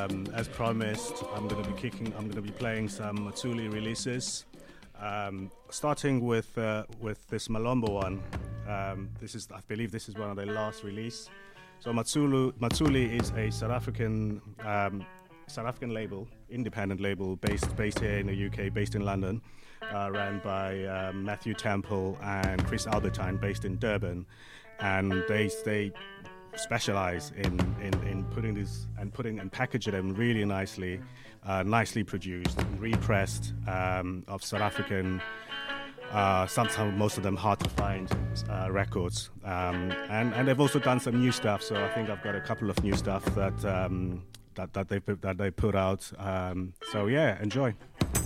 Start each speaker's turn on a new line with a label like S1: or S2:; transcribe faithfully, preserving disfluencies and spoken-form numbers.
S1: Um, as promised, I'm going to be kicking. I'm going to be playing some Matsuli releases, um, starting with uh, with this Malombo one. Um, this is, I believe, this is one of their last release. So Matsulu, Matsuli is a South African um, South African label, independent label based based here in the U K, based in London, uh, ran by um, Matthew Temple and Chris Albertine, based in Durban, and they they. specialize in, in, in putting these and putting and packaging them really nicely, uh, nicely produced, repressed um, of South African, uh, sometimes most of them hard to find uh, records, um, and and they've also done some new stuff. So I think I've got a couple of new stuff that um, that that they that they put out. Um, so yeah, enjoy.